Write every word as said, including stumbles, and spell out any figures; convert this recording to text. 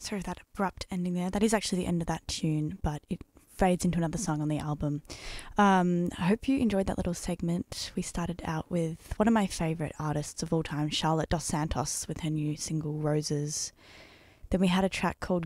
Sorry for that abrupt ending there. That is actually the end of that tune, but it fades into another song on the album. Um, I hope you enjoyed that little segment. We started out with one of my favourite artists of all time, Charlotte Dos Santos, with her new single Roses. Then we had a track called